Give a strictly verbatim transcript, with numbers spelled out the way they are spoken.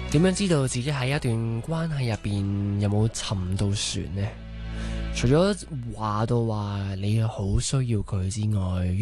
點樣知道自己喺一段關係入邊有冇沉到船呢？除咗話到話你好需要佢之外，